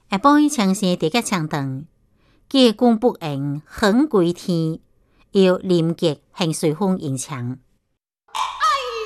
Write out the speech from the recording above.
下晡枪声直甲长长，结弓不应，横归天，由林杰向随风迎枪。